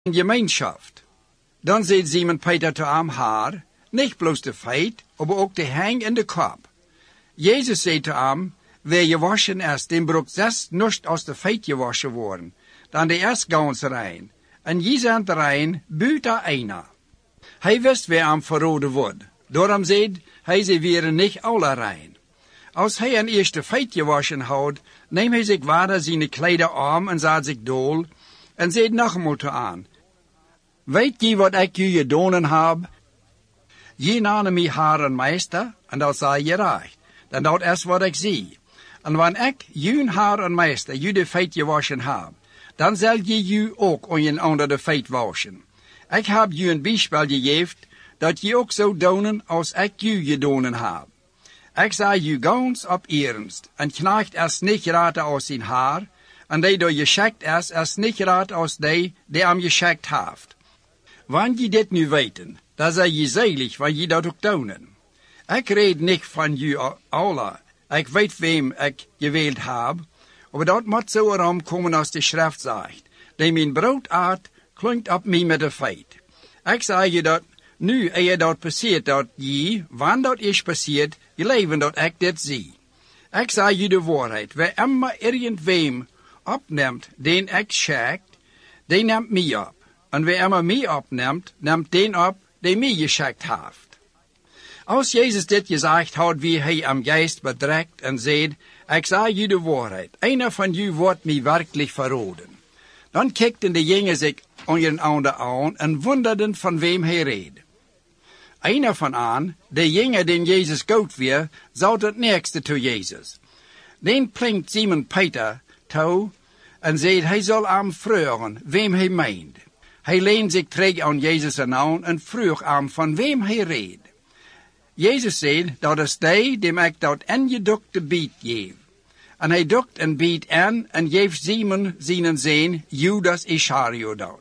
Gemeinschaft. Dan zei Simon Peter te hem haar, niet bloos de feit, maar ook de hang en de kop. Jezus zei te hem, wer je waschen is, den broekt zes nust aus de feit gewaschen worden, dan de is gans rein, en je zijn rein, buiten einer. Hij wist wer hem verroden wordt, daarom zei hij ze weer niet alle rein. Als hij een eerste feit gewaschen houdt, neemt hij zich wader zijn kleider aan en zet zich dool, en zei nog eenmaal te aan, weet je wat ik je gedaan heb? Je namen mij Herren Meester, en dat zei je recht, dan dat is wat ik zie. En wanneer ik, je Herren Meester, je de feit gewaschen heb, dan zal je ook aan je ander de feit waschen. Ik heb je een bijspel gegeven, dat je ook zou doen als ik je gedaan heb. Ik zei je gans op ernst, en knecht is niet rater als zijn haar, en die door je schekt is niet rater als die hem geschekt heeft. Wanneer je dit nu weten, dan zijn je zelig, wanneer je dat ook doen. Ik red niet van je alle, ik weet wem ik gewild heb, maar dat moet zo erom komen als de schrift zegt. Die mijn brood eet, klinkt op mij met de feit. Ik zeg je dat, nu eer dat passiert, dat je, wanneer dat is passiert, je leven dat ik dit zie. Ik zeg je de waarheid, wie immer irgendwem opneemt, den ik schekt, die neemt mij op. En wie immer mij opneemt, neemt den op, die mij geschekt heeft. Als Jezus dit gezegd had, wie hij am geest bedrekt en zei, ik zeg je de waarheid, einer van u wordt mij werkelijk verraden. Dan kijkten de jongen zich aan een ander aan en wonderden van wem hij reed. Einer van aan, de jongen den Jezus goud weer, zou het nächste to Jezus. Den plinkt Simon Peter toe en zei, hij zal hem vragen wem hij meent. Hij leent zich terug aan Jezus aan en vroeg hem van wem hij reed. Jezus zei, dat is die, dem ik dat ingedukte bied geef. En hij dukt en biedt en geeft Simon zijn zin, Judas Iscariot.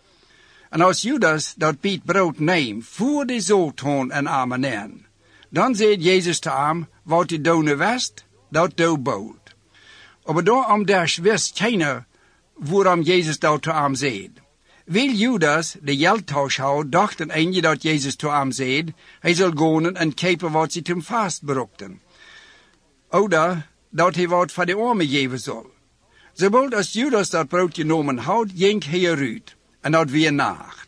En als Judas dat bied brood neemt, voor de zooltoon en amen, dan zei Jezus te hem, wat je doen wist, dat doe bood. Maar daarom dus wist keiner, waarom Jezus dat te hem zei. Wil Judas de geldtausch houden, dachten eentje dat Jezus te hem zei, hij zal gaan en kopen wat ze hem vastbrokten. Oder dat hij wat voor de armen geven zal. Zowel als Judas dat brood genomen had, ging hij eruit, en dat weer nacht.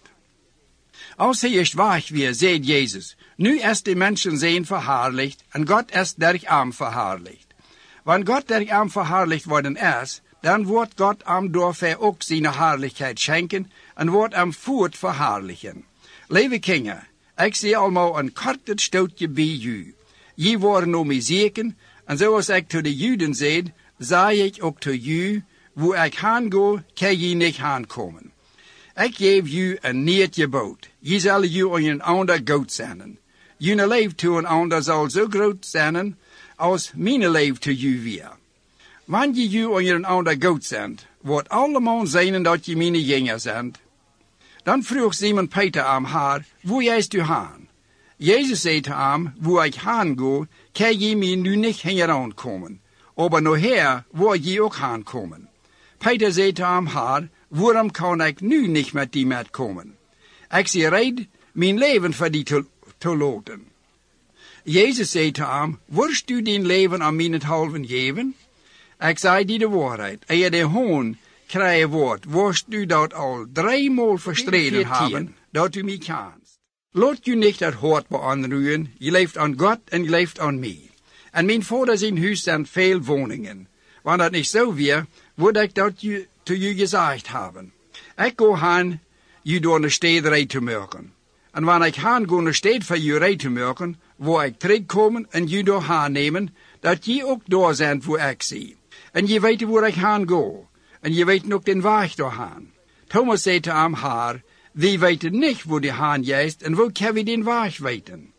Als hij is weg weer, zei Jezus, nu is de mensen zijn verhaarlicht, en God is der arm verhaarlicht. Wanneer God der arm verhaarlicht worden is, dan wordt God hem doorver ook zijn herrlichheid schenken, en wordt hem voort verhaarlijken. Lieve kinderen, ik zie allemaal een korte stootje bij u. Je worden om mij zeken, en zoals ik tot de Juden zei, zei ik ook tot u, waar ik heen ga, kan je niet heen komen. Ik geef u een nieuw bood. Je zal u aan een ander goud zenden. Jullie leven to een ander zal zo groot zijn, als mijn leven to u weer. Wanneer je aan een ander goud zendt, wordt allemaal zijn dat je mijn jongen zendt. Dan vroeg Simon Peter aan haar, waar is u heen? Jezus zei te hem, waar ik heen ga, kan je mij nu niet heen komen. Maar nachher waar je ook heen komen. Peter zei te hem haar, waarom kan ik nu niet met die metkomen? Ik zie red mijn leven voor die te laten. Jezus zei te hem, worst u din leven aan mijnenthalven geven? Ik zei die de waarheid. Eer de hoon krijgen wordt, worst u dat al 3 maal verstreden hebben, dat u mij kent. Laat u niet het hart beanruien, je leeft aan God en je leeft aan mij. En mijn vader zijn huis zijn veel woningen. Wanneer dat niet zo weer, word ik dat te u gezegd hebben. Ik ga heen, je door de stad rijden te maken. En wanneer ik heen ga de stad voor je rijden te maken, waar ik terugkomen en je door heen nemen, dat je ook door zijn waar ik zie. En je weet waar ik heen ga. En je weet ook den weg doorheen. Thomas zei te hem haar, we weten niet waar die heen is en hoe kan we den weg weten?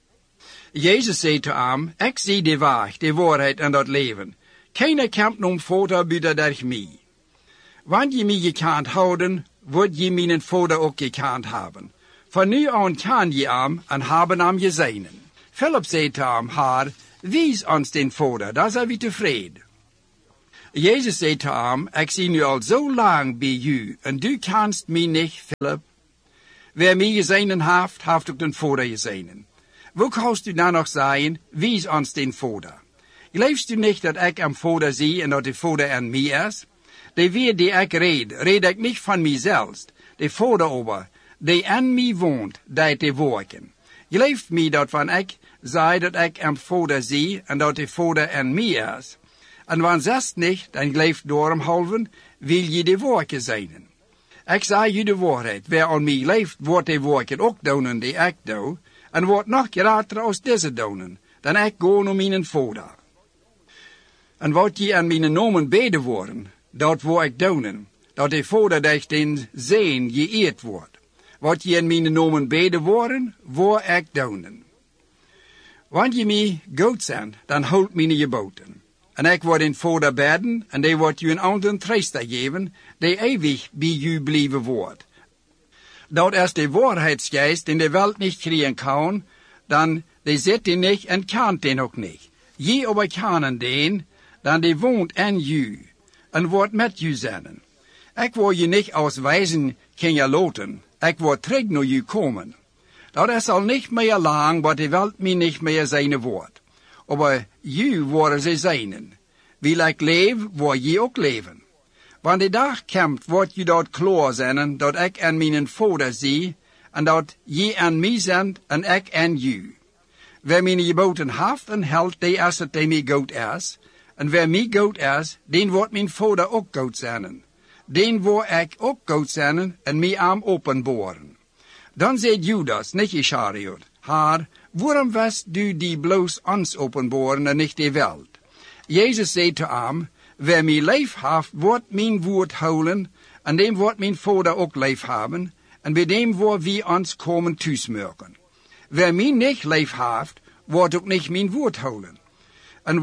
Jezus zei te hem, ik zie de weg, de waarheid en dat leven. Keiner komt om Vader buiten durch mij. Wanneer je mij gekend houden, wordt je mijn Vader ook gekend hebben. Van nu aan kan je hem en hebben hem gezien. Philip zei te hem haar, wijs ons den Vader, dan zijn we tevreden. Jezus zei te hem, ik zie nu al zo lang bij u, en du kanst mij niet, Philip. Wer mij gezien heeft, heeft ook den Vader gezien. Hoe kannst u dan nog zeggen, wijs ons den Vader? Geloofst u niet dat ik am Vader zie en dat de Vader aan mij is? De weer die ik red ik niet van mijzelf. De Vader over, die aan mij woont, deed de werken. Gelooft mij dat wanneer ik zei dat ik am Vader zie en dat de Vader aan mij is? En wanneer zegt niet, dan gelooft daaromhalven, wil je de werken zijn. Ik zei je de waarheid, wer aan mij leeft, wordt de werken ook doen die ik doe, en wordt nog groter als deze doen, dan ik ga naar mijn Vader. En wat je aan mijn namen beden worden, dat wil ik doen, dat de Vader dat den zeen geëerd wordt. Wat je aan mijn namen beden worden, wil ik doen. Wanneer je mij goed zijn, dan houd mijn geboden. En ik word in Vader bidden, en die wordt je een andere trooster geven, die eeuwig bij u blijven wordt. Dat is de waarheidsgeest die de wereld niet krijgen kan, dan die zit die niet en kan den ook niet. Je aber kan den, dan die woont in u, en wordt met u zijn. Ik wil je niet als wijzen kunnen laten, ik wil terug naar u komen. Dat is al niet meer lang, wat de wereld mij niet meer zijn wordt. Aber u worden ze zijn. Wil ik leven, wil je ook leven. Wanneer de dag komt, wordt je dat klaar zijn, dat ik aan mijn Vader zie, en dat je aan mij bent, en ik aan u. Wer mijn geboden heeft en houdt, die is het die mij goed is. En wer mij goed is, den wordt mijn Vader ook goed zijn. Den wordt ik ook goed zijn, en mij aan openboren. Dan zei Judas, niet Iscariot, Heer, waarom wist du die bloos ons openboren en niet de wereld? Jezus zei te hem, wer mij leef heeft, wordt mijn woord houden, en dem wordt mijn Vader ook leef hebben, en bij dem wordt wie ons komen thuismerken. Wer mij niet leef heeft, wordt ook niet mijn woord houden. En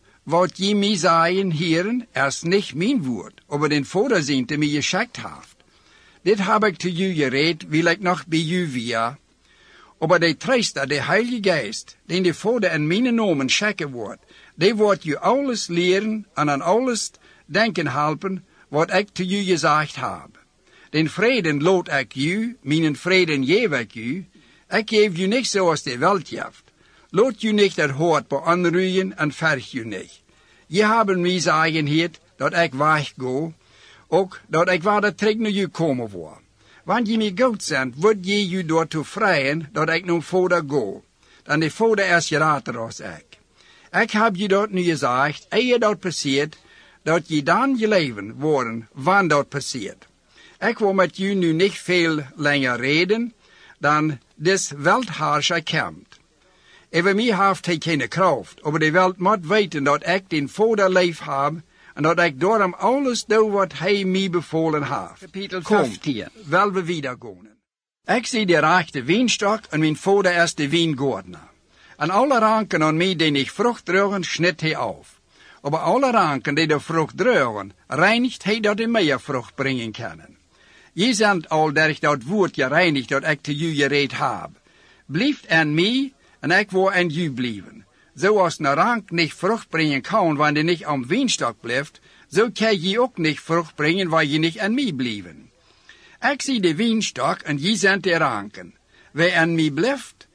wat je mij zeggen, heren, is niet mijn woord, aber den Vader zijn die mij geschickt heeft. Dit heb ik te u gereed, wil ik nog bij u weer. Aber de trooster, de Heilige Geest, den de Vader in mijn namen schikken wordt, die wordt u alles leren en aan alles denken helpen, wat ik te u gezegd heb. Den vreden loot ik u, mijn vreden geef ik u. Ik geef u niet zoals de wereld geeft. Laat u niet het hart beanruien en verg u niet. Je hebben mij zeggen hier dat ik wegga, ook dat ik waar terug naar u komen word. Wanneer je mij goed bent, wordt je u daartoe vrijen dat ik naar Vader ga. Dan de Vader is groter als ik. Ik heb je dat nu gezegd, eer dat passeert, dat je dan je leven worden, wanneer dat passeert. Ik wil met u nu niet veel langer reden, dan des weltherrscher komt. Over mij heeft hij geen kracht, aber de wereld moet weten dat ik den Vader lief heb, en dat ik daarom alles doe wat hij mij bevolen heeft. Kapitel 15. Wel we wieder gaan. Ik zie de rechte wijnstok en mijn Vader is de wijngaardener. En alle ranken aan mij die niet vrucht dragen, snit hij af. Aber alle ranken die de vrucht dragen, reinigt hij dat die meer vrucht brengen kunnen. Je bent al durch dat woord gereinigd dat ik te u gereed heb. Blijft aan mij en ik wil aan u blijven. Zoals een rank niet vrucht brengen kan wanneer die niet am wijnstok blijft, zo kan je ook niet vrucht brengen waar je niet aan mij blijven. Ik zie de wijnstok en je zijn de ranken. Wie aan mij blijft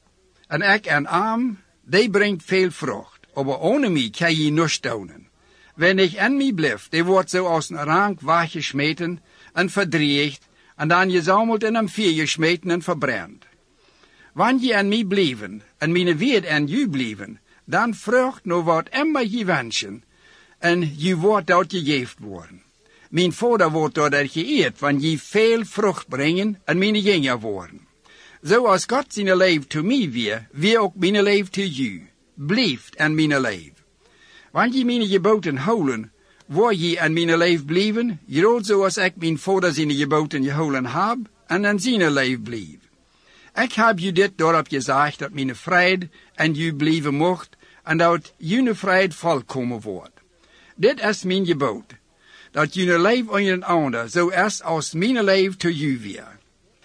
en ik aan hem, die brengt veel vrucht. Aber ohne mij kan je niets doen. Wenn ik aan mij blijft, die wordt zoals een rank weggesmeten en verdreigd, en dan gezameld in een vuur gesmeten en verbrand. Wanneer je aan mij blijven, en mijn woord aan u blijven, dan vrucht nou wat immer je wensen, en je wordt dat gegeven worden. Mijn Vader wordt doordat geëerd, wanneer je veel vrucht brengen en mijn jongeren worden. Zoals God zijn leven to mij weer ook mijn leven to u. Blijft aan mijn leven. Wanneer je mijn geboden houden, waar je aan mijn leven blijven, groot zoals ik mijn Vader zijn geboden gehouden heb, en aan zijn leven blijf. Ik heb u dit daarop gezegd dat mijn vrede aan u blijven mocht, en dat jullie vrede volkomen wordt. Dit is mijn gebod, dat jullie leven aan een ander zo is als mijn leven te u weer.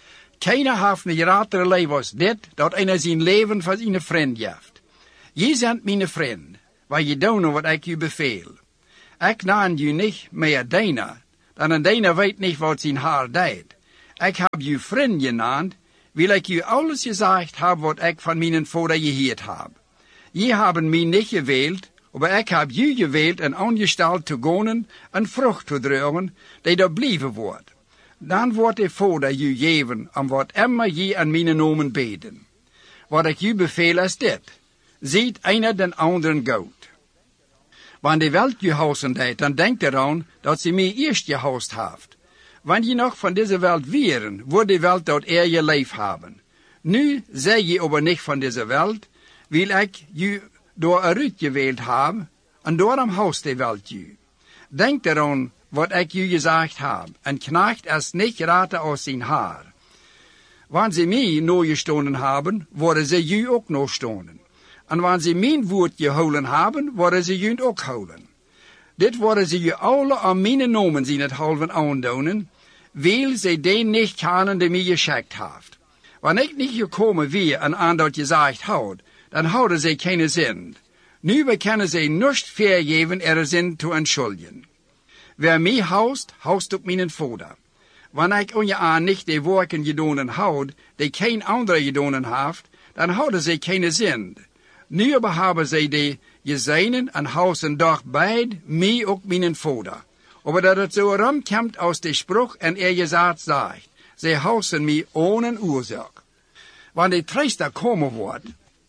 Keiner heeft een grotere leven als dit, dat einer zijn leven voor zijn vriend heeft. Je bent mijn vriend, waar je doen wat ik u beveel. Ik naan u niet meer deina, dan een deina weet niet wat zijn haar deed. Ik heb u vriend genaamd, wil ik u alles gezegd heb wat ik van mijn vader gehoord heb. Je hebben mij niet gewählt, maar ik heb u gewählt en aangesteld te gaan en vrucht te dragen, die er blijven wordt. Dan wordt de vader u geven om wat immer je aan mijn namen beden. Wat ik u beveel is dit: ziet einer den anderen goed. Wanneer de welt je huizen deed, dan denk eraan dat ze mij eerst gehuist heeft. Wanneer je nog van deze welt wären, wordt de welt dat je leef hebben. Nu zij je aber niet van deze welt, wil ik je door eruit gewählt hebben, en daarom huist de welt je. Denk eraan wat ik je gezegd heb, en knecht is niet raten als zijn haar. Wanneer ze mij nog gestonden hebben, worden ze je ook nog stonden. En wanneer ze mijn woord gehouden hebben, worden ze je ook houden. Dit worden ze je alle aan mijn namen zien het halven aandoen, wil ze die niet kennen die mij geschikt heeft. Wanneer ik niet gekomen weer en aan dat gezegd houd, dan houden ze geen zin. Nu bekennen ze niet vergeven er zin te entschuldigen. Wer mij huist, huist ook mijn vader. Wanneer ik je aan niet de werken gedonen houd, die geen andere gedonen heeft, dan houden ze geen zin. Nu aber hebben zij de gezijnen en huizen doch beid, mij ook mijn vader. Aber dat het zo rumkomt aus de spruch en gezegd zegt, zij huizen mij ohne oorzaak. Wanneer de triester komen wordt,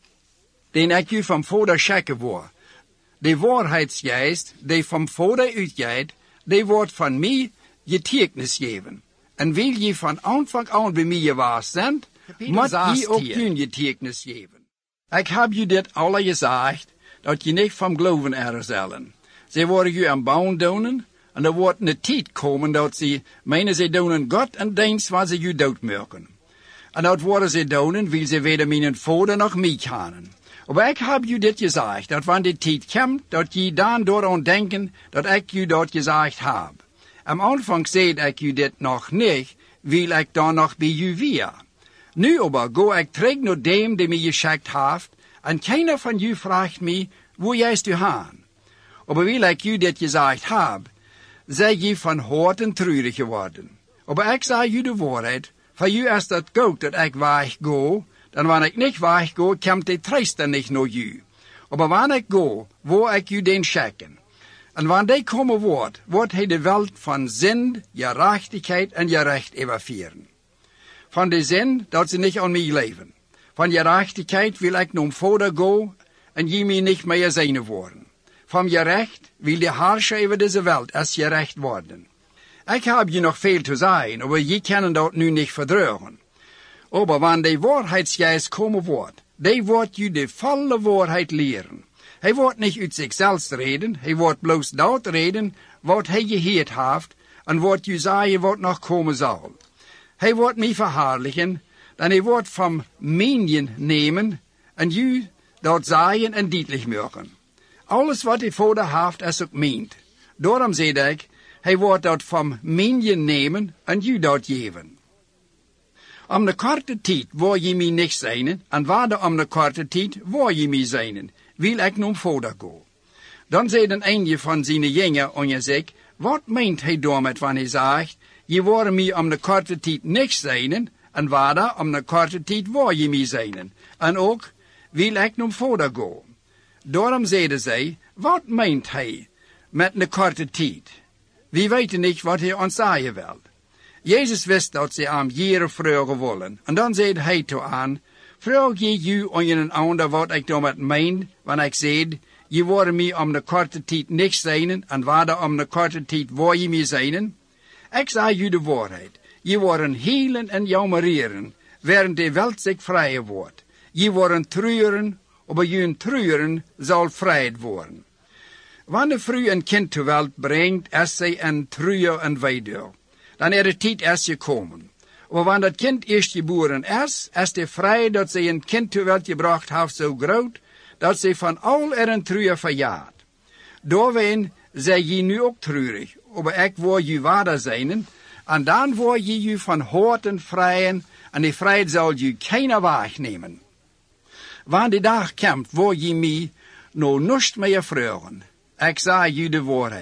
den ik u van vader schikken word, de waarheidsgeest, die van vader uitgaat, die wordt van mij getuigenis geven. En wil je van aanvang aan bij mij geweest zijn, moet je ook hun getuigenis geven. Ik heb je dit alle gezegd, dat je niet van geloven er zullen. Ze worden je aan bouwen doen, en er wordt een tijd komen dat ze meenen ze doen God en dienst wat ze je doodmerken. En dat worden ze doen, wil ze weder mijn vader nog mij kennen. Maar ik heb je dit gezegd, dat wanneer de tijd komt, dat je dan door denken, dat ik je dat gezegd heb. Am aanvang zei ik je dit nog niet, wil ik dan nog bij je weer. Nu aber go ik terug naar dem die mij geschikt heeft, en keiner van u vraagt mij, wo juist u gaan. Aber wil ik u dit gezegd heb, zij je van harten treurig geworden. Aber ik zei u de waarheid, voor u is dat goed dat ik weg go, dan wanneer ik niet weg go, komt de triester niet naar u. Aber wanneer ik go, wil ik u den schikken. En wanneer die komen wordt hij de welt van zin, gerechtigheid en gerecht overvieren. Van de zin dat ze niet aan mij leven. Van gerechtigheid wil ik naar vader go en je mij niet meer zijn worden. Van gerecht wil de heerscher over deze welt als gerecht worden. Ik heb je nog veel te zeggen, maar je kan dat nu niet verdragen. Aber wanneer de waarheidsgeest komen wordt, die wordt je de volle waarheid leren. Hij wordt niet uit zichzelf reden, hij wordt bloos dat reden wat hij gehoord heeft en wordt je zeggen wat nog komen zal. Hij wordt mij verherrlijken, dan hij wordt van mijnen nemen en je dat zeggen en duidelijk maken. Alles wat de vader heeft is ook meent. Daarom zei ik, hij wordt dat van mijnen nemen en je dat geven. Om de korte tijd waar je mij niet zijn, en waar om de korte tijd waar je mij zijn, wil ik naar vader go. Dan zei de een van zijn jongen en je zegt, wat meent hij daarmee wanneer hij zegt, je wordt mij om de korte tijd niet zijn, en waar om de korte tijd waar je mij zijn. En ook wil ik naar vader go. Daarom zeiden zij, wat meent hij met de korte tijd? We weten niet wat hij ons zeggen wil. Jezus wist dat ze hem jaren vragen willen. En dan zei hij toe aan, vraag je aan een ander wat ik daarmee meen, wanneer ik zei, je wordt mij om de korte tijd niet zijn, en waar om de korte tijd waar je mij zijn? Ik zei je de waarheid. Je worden healen en jammeren, während de welt zich vrij wordt. Je worden treuren, maar je treuren zal vrij worden. Wanneer vroeg een kind ter welt brengt, is zij een treuer en weduwe. Dan is de tijd erst gekomen. Maar wanneer dat kind eerst geboren is de vrij dat zij een kind ter welt gebracht heeft zo groot, dat zij van al een treuer verjaart. Doorween zij je nu ook treurig, maar ik wil je waarder zijn, en dan wil je je van harten vrijen, en die vrijheid zal je keiner wegnemen. Wanneer de dag komt, wil je mij nog niets meer vragen. Ik zeg je de waarheid.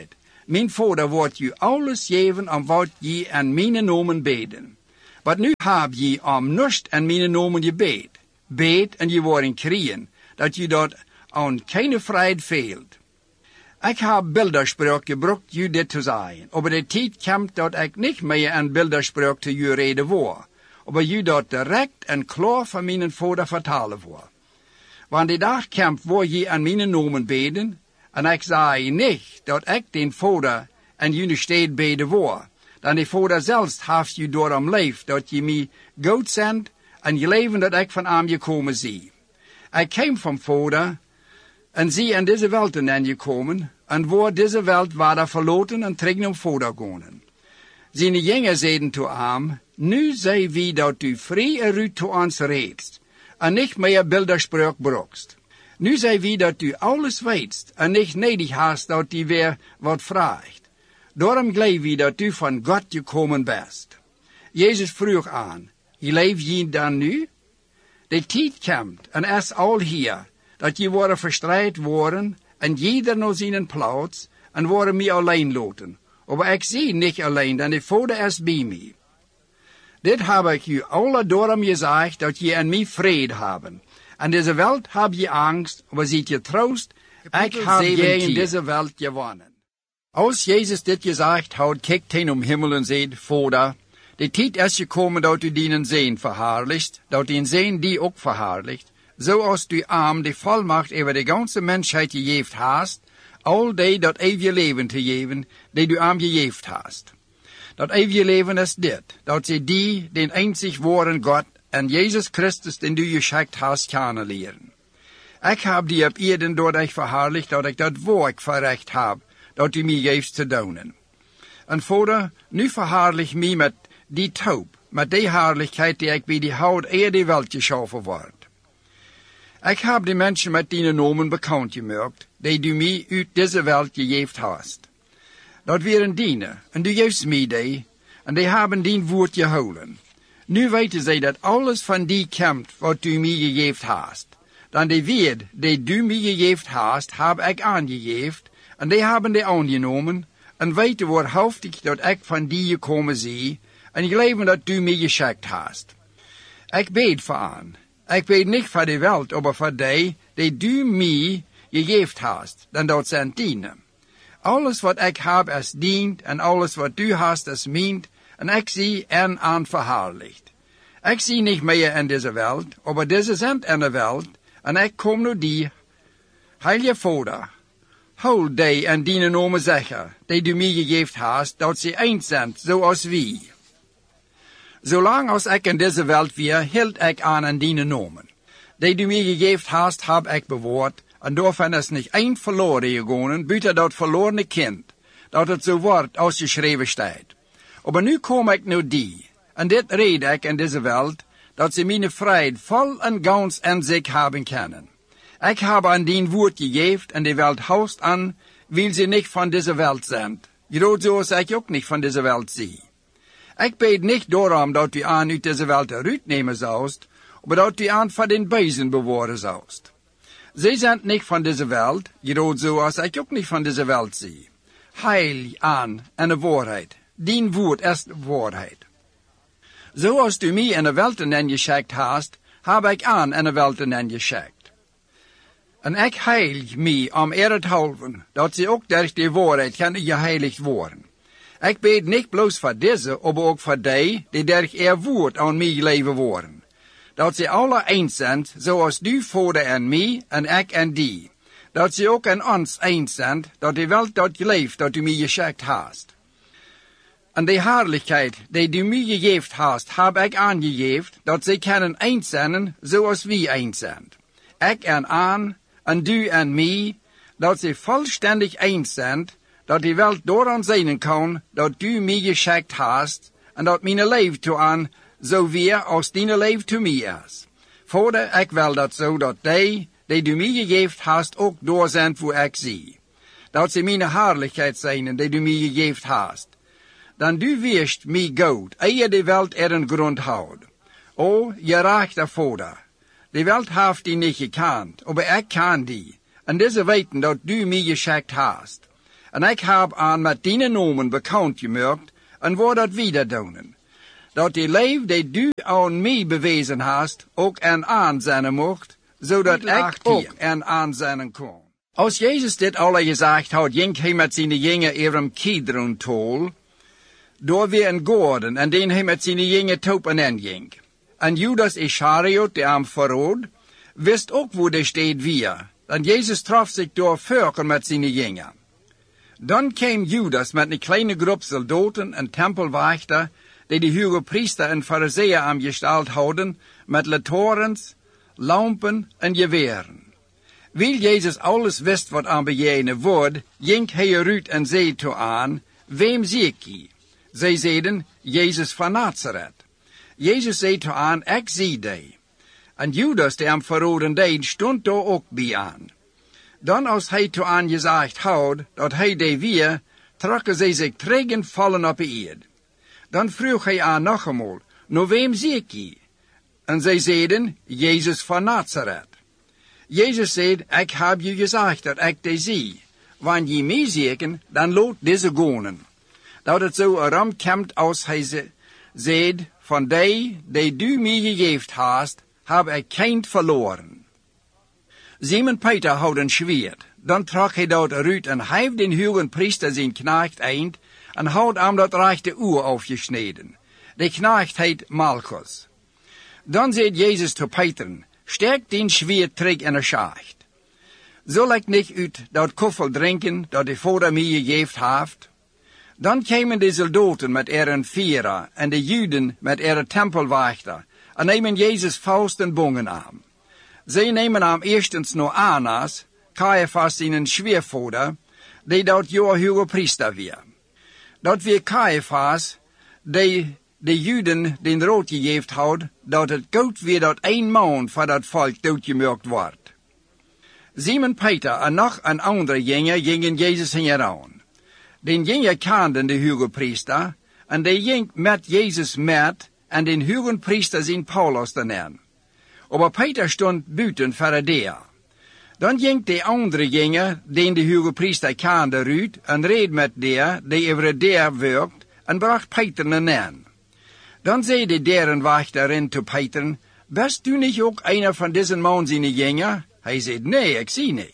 mijn Vader wordt je alles geven om wat je aan mijn nomen beden. Maar nu heb je om niets aan mijn nomen gebed. Bed en je wordt kriegen, dat je dat aan keine vrijheid veelt. Ik heb bilderspraak gebruikt je dit te zeggen, maar de tijd komt dat ik niet meer aan bilderspraak te je reden word, maar je dat direct en klaar van mijn Vader vertalen word. Want die dag komt waar je aan mijn nomen beden, en ik zei niet dat ik den Vader en je steed beden word, dan de Vader zelfs heeft je daarom lief dat je mij goed zendt en je leven dat ik van hem gekomen zie. Ik kwam van Vader en zie in deze wereld aan gekomen, en waar deze wereld waren verloten en terug naar Vader gaan. Zijn jongeren zeiden toe hem, nu zei wie dat u vrij eruit toe ons redst, en niet meer bilderspraak brokst. Nu zei wie dat u alles weet, en niet nedig hast dat u weer wat vraagt. Daarom geloof wie dat u van God gekomen bent. Jezus vroeg aan, je leeft je dan nu? De tijd komt, en is al hier, dat je worden verstrijd worden, en jeder naar zijn plaats, en worden mij alleen laten. Maar ik zie niet alleen, dan de Vader is bij mij. Dit heb ik u alle daarom gezegd, dat je en mij vrede hebben. En deze wereld heb je angst, maar ziet je troost, ik heb je in deze wereld gewonnen. Als Jezus dit gezegd had, kijkt hij om hemel en zegt, Vader, de tijd is gekomen dat u dienen zeen verhaarlicht, dat die zeen die ook verhaarlicht, zoals u arm de volmacht over de ganze mensheid gegeven hast, al die dat eeuwige leven te geven, die u arm gegeven hast. Dat eeuwige leven is dit, dat ze die, den einzig waren God, en Jezus Christus, den du geschickt hast, kennenleren. Ik heb die op eerden door dich verhaarlicht, dat ik dat woord verrecht heb, dat u mij geeft te doen. En Vader, nu verhaarlich mij met die taub, met die herrlichheid die ik bij die houd eer de wereld geschaffen word. Ik heb de mensen met die nomen bekend gemaakt, die du mij uit deze wereld gegeven hast. Dat waren dienen, en du geeft mij die, en die hebben dien woord gehouden. Nu weten zij dat alles van die komt wat du mij gegeven hast. Dan de woord die du mij gegeven hast, heb ik aangegeven, en die hebben die aangenomen, en weten waarhaftig dat ik van die gekomen zie, en geloven dat du mij geschikt hast. Ik bid voor aan. Ik bid niet voor de wereld, maar voor die du mij gegeven hast, dan dat zijn dienen. Alles wat ik heb is dient, en alles wat du hast is meent, en ik zie en aan verhaarlicht. Ik zie niet meer in deze wereld, maar deze zijn in de wereld, en ik kom naar die. Heilige Vader, hou die en die nomen zeggen, die du mij gegeven hast, dat ze eens zijn, zoals wie. Zolang als ik in deze wereld weer, hield ik aan die nomen. Die du mij gegeven hast, heb ik bewaard, en daarvan is niet één verloren gegaan, buiten dat verlorene kind, dat het zo wordt als geschreven staat. Maar nu kom ik naar die, en dit red ik in deze wereld, dat ze mijn vrijheid vol en gans in zich hebben kunnen. Ik heb aan die woord gegeven, en de wereld houdt aan, wil ze niet van deze wereld zijn. Groot zoals ik ook niet van deze wereld zie. Ik bid niet daarom dat u aan uit deze wereld eruit nemen zoust, maar dat u aan van den bijzen bewaren zoust. Zij zijn niet van deze wereld, groot zoals ik ook niet van deze wereld zie. Heil aan en de waarheid. Dien woord is de waarheid. Zoals u mij in de wereld en geschikt hast, heb ik aan in de wereld en geschikt. En ik heil mij om halven, dat ze ook door de waarheid kunnen geheiligd worden. Ik bid niet bloos voor deze, maar ook voor die door woord aan mij leven worden. Dat ze alle eens zijn, zoals du Vader en mij, en ik en die. Dat ze ook in ons eens zijn, dat de wereld dat leeft, dat u mij geschikt hast. En de herrlichheid die du mij gegeven hast, heb ik aangegeven, dat ze kunnen eens zijn, zoals wij eens zijn. Ik en du en mij, dat ze volständig eens zijn, dat de wereld daaraan zien kan, dat du mij geschikt hast, en dat mijn leven toe aan, zo weer als dien leven toe mij is. Vader, ik wil dat zo, dat die du mij gegeven hast, ook door zijn voor ik zie. Dat ze mijn herrlichheid zijn, die du mij gegeven hast. Dan du wirst mij goed, eer de wereld een grond houdt. O, je rechte Vader, de wereld heeft die niet gekend, maar ik kan die. En deze weten dat du mij geschikt hast. En ik heb aan met die nomen bekend gemaakt, en wou dat wieder doen. Dat die leef die du aan mij bewezen hast, ook en aanzetten mocht, zodat ik ook en aanzetten kon. Als Jezus dit alle gezegd had, ging hij met zijn jingen even Kidron tol, door weer een gordon, en den hij met zijn jingen topen en ging. En Judas Ischariot, die hem verrood, wist ook wo de steed weer, en Jezus trof zich door vurken met zijn jingen. Dan kwam Judas met een kleine groep soldaten en tempelwachter, die de hoge priester en fariseeën aangesteld hadden, met lantaarns, lampen en geweren. Wil Jezus alles wist wat aan bejenen wordt, ging hij eruit en zei toe aan, wem zie ik je? Zij zeiden, Jezus van Nazareth. Jezus zei toe aan, ik zie die. En Judas, die hem verroden deed, stond daar ook bij aan. Dan als hij toe aan gezegd had, dat hij die weer, trokken zij zich terug en vallen op de eerd. Dan vroeg hij aan nog eenmaal, nou wem zie ik je? En zij zeiden, Jezus van Nazareth. Jezus zei, ik heb je gezegd dat ik die zie. Wanneer je mij zieken, dan laat deze gaan. Dat het zo erom komt als hij zei, van die du mij gegeven hast, heb ik geen verloren. Simon Peter had een zwaard. Dan trok hij dat eruit en heeft den hoge priester zijn knecht eind en had hem dat rechte oor afgesneden. De knecht heet Malchus. Dan zei Jezus tot Peter, steek den zwaard terug in de schacht. Zal ik niet uit dat koffel drinken dat de vader mij gegeven heeft? Dan kwamen de soldaten met een vierer en de Juden met een tempelwachter en nemen Jezus vast en bongen aan. Zij nemen hem eerstens naar Annas, Caiaphas zijn schweervader, die dat jaar hoge priester weer. Dat weer Caiaphas, die de Juden den rood gegeven had, dat het goed weer dat 1 maand voor dat volk doodgemerkt wordt. Simon Peter en nog een andere jongen gingen Jezus heen aan. Den jongen kenden de hoge priester, en die ging met Jezus met, en den hoge priester zijn Paulus daarna. Maar Peter stond buiten voor de deur. Dan ging de andere jongen, den de hoge priester kende, uit en reed met die over de deur werkt, en bracht Peter naar. Dan zei de derenwachterin tot Peter, bist du niet ook einer van deze man zijn jongen? Hij zei, nee, ik zie niet.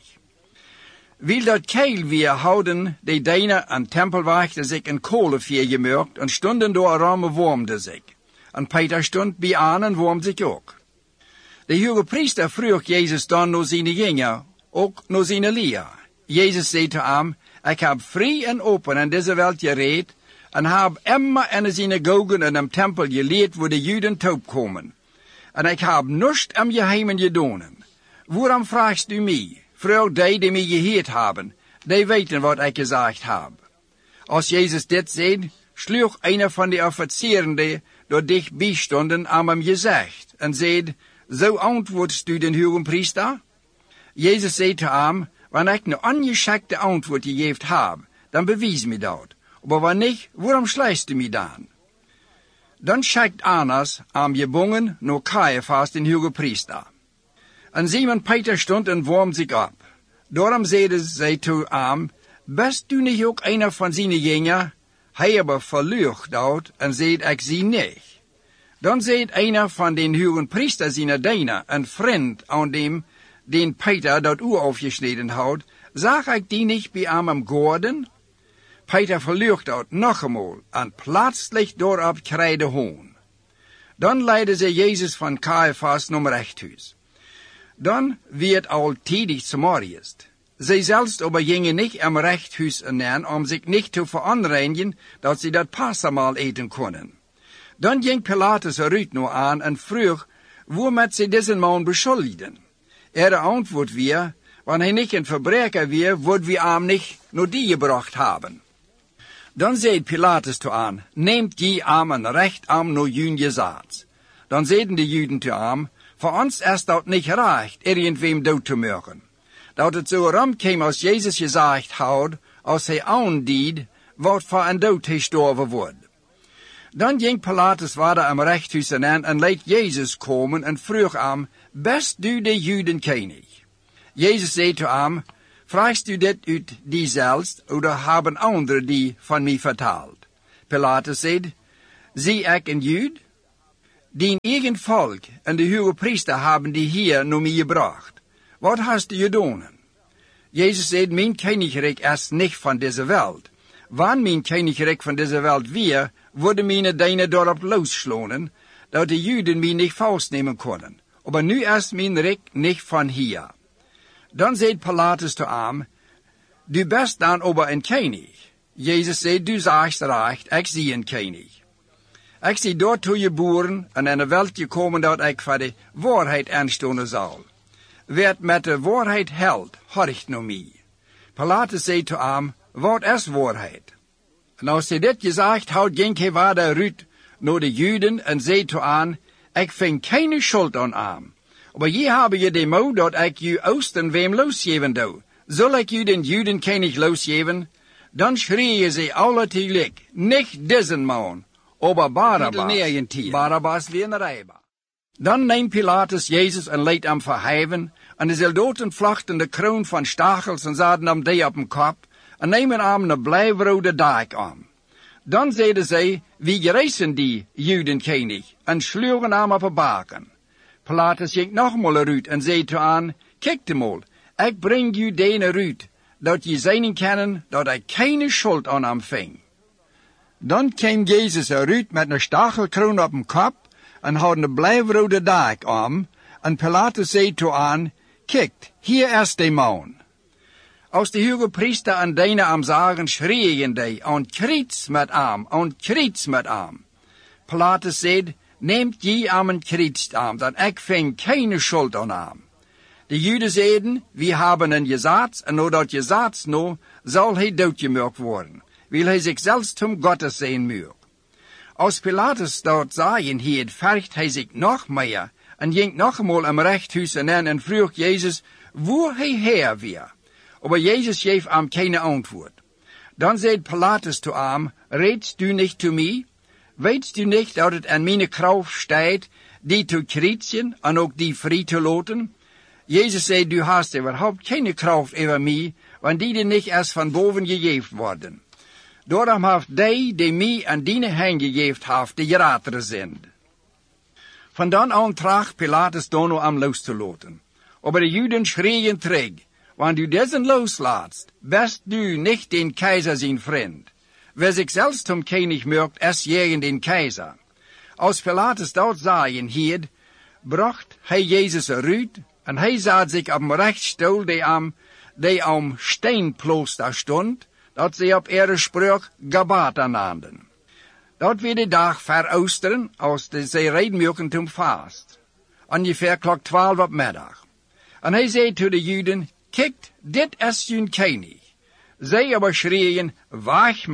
Wil dat keil weer houden, de diener en tempelwachter zich een kolenvuur gemerkt en stonden door ramen warmde zich. En Peter stond bij aan en warmde zich ook. De hoge priester vroeg Jezus dan naar zijn jongen, ook naar zijn leer. Jezus zei te hem, ik heb vrij en open in deze wereld gereed, en heb immer in de synagogen en de tempel geleerd waar de Juden toop komen. En ik heb niets am geheimen gedaan. Waarom vraagst u mij? Vraag die mij gehoord hebben, die weten wat ik gezegd heb. Als Jezus dit zei, sloeg een van de officieren die door dichtbij stonden aan hem gezegd, en zei, zo antwoordst u den hoge priester? Jezus zei te hem, wanneer ik een ongeschikte antwoord gegeven heb, dan bewijs me dat. Maar wanneer niet, waarom sluist u me dan? Dan schikt Annas hem gebonden naar Caiaphas, den hoge priester. En Simon Peter stond en warmde zich op. Daarom zeiden zij toe hem, bist u niet ook einer van zijn jongen? Hij aber verlucht dat en zei, ik zie niet. Dan zei einer van den hoge priester zijn diener, een vriend aan dem, den Peter dat oor afgesneden had, zag ik die niet bij hem am gordon? Peter verlucht dat nog eenmaal en plötzlich daarop kreide hoon. Dan leidden ze Jezus van Caiaphas naar rechthuis. Dan werd al tijdig 's morgens. Zij zelfs aber gingen niet am rechthuis aan om zich niet te veranreinigen, dat ze dat Passamaal eten konden. Dan ging Pilatus eruit naar aan en vroeg, waarmet ze deze man beschuldigden. Antwoord weer, wanneer hij niet een verbreker weer, wordt we hem niet naar die gebracht hebben. Dan zei Pilatus toe aan, neemt die hem een recht aan naar jullie gezaad. Dan zeiden de Juden toe aan, voor ons is dat niet recht, irgendwem dood te maken. Dat het zo ramkwam als Jezus gezegd had, als hij aandied, wat voor een dood gestorven wordt. Dan ging Pilatus verder am rechthuis aan en liet Jezus komen en vroeg hem, best du de Juden koning? Jezus zei toe hem, Vraagst u dit uit die zelfs, oder hebben anderen die van mij vertaald? Pilatus zei, zie ik een Jood? Dien eigen volk en de hoge priester hebben die hier naar mij gebracht. Wat hast u gedaan? Jezus zei, mijn koninkrijk is niet van deze wereld. Wanneer mijn koninkrijk van deze wereld weer, worden mijn deine daarop losslonen, dat de Joden mij niet vastnemen konden. Maar nu is mijn rijk niet van hier. Dan zei Pilatus te hem, du bent dan aber een koning. Jezus zei, du zegt recht, ik zie een koning. Ik zie door toe je boeren en in de wereld gekomen dat ik voor de waarheid aanstonden zal. Werd met de waarheid held, horcht naar mij. Pilatus zei te hem, wat is waarheid? En als hij dit gezegd had, ging hij verder uit naar de Joden en zei te hen, ik vind geen schuld aan hem. Maar je hebben je de moed dat ik je oosten wem losgeven doe. Zal ik je den Joden koning losgeven? Dan schreeuwen ze alle tegelijk, niet deze man, maar Barabbas. Barabbas weer een rijber. Dan neemt Pilatus Jezus en leidt hem verheven, en de soldaten vlochten de kroon van stachels en zaten hem die op hem kop, en nemen hem een blijvrode dijk aan. Dan zeiden zij, wie gerezen die Judenkoning, en sloegen hem op een baken. Pilatus ging nogmaals eruit en zei te hen, kijk mal, ik breng u dene eruit, dat je zien kennen dat ik geen schuld aan hem ving. Dan kwam Jezus eruit met een stachelkroon op hem kop, en had een blijvrode dijk aan, en Pilatus zei te hen, kijk, hier is de man. Als de hoge priester en dene am zagen, schreeuwen die, aan kriets met hem. Pilatus zei, neemt je am een kriets aan, dat ik ving geen schuld aan hem. De Joden zeiden, we hebben een gezats, en door dat gezats nou, zal hij doodgemaakt worden, wil hij zichzelf zum Gottes zijn moet. Als Pilatus dat zagen hield, vergt hij zich nog meer, en ging nog eenmaal am rechthuis en vroeg Jezus, waar hij her weer. Maar Jezus geeft hem geen antwoord. Dan zei Pilatus te hem, redst du niet te mij? Weet u niet dat het aan mijn kracht staat, die te kritsen en ook die vrij te laten? Jezus zei, du hast überhaupt keine kracht over mij, want die niet is van boven gegeven worden. Daarom heeft die mij aan die hand gegeven heeft, de geratere zijn. Van dan aan tracht Pilatus dan om los te laten. Maar de Joden schreeuwen terug, want u dezen loslaatst, best du niet den keizer zijn vriend. Wer zich zelfs zum König maakt, is gegen den keizer. Als Pilatus dat zagen hield, bracht hij Jezus eruit, en hij zat zich op een rechtstoel die am steenplooster stond, dat ze op ihre spraak Gabata naamden. Dat weer de dag veroosteren, als ze reden mochten zum vast. Ongeveer klok 12 op middag. En hij zei tot de Joden, kijk, dit is hun koning. Zij aber schreeuwen, wacht